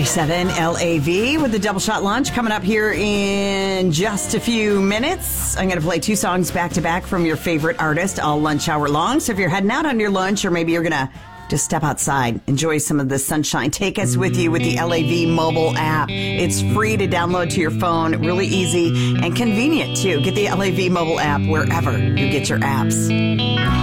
97 LAV with the Double Shot Lunch coming up here in just a few minutes. I'm going to play 2 songs back to back from your favorite artist all lunch hour long. So if you're heading out on your lunch, or maybe you're going to just step outside, enjoy some of the sunshine, take us with you with the LAV mobile app. It's free to download to your phone, really easy and convenient too. Get the LAV mobile app wherever you get your apps.